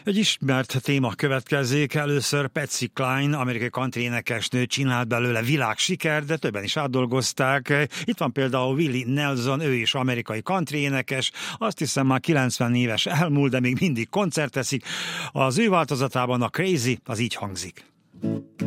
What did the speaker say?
Egy ismert téma következik. Először Patsy Cline, amerikai country énekesnő csinált belőle világsikert, de többen is átdolgozták. Itt van például Willie Nelson, ő is amerikai country énekes. Azt hiszem már 90 éves elmúlt, de még mindig koncerteszik. Az ő változatában a Crazy az így hangzik.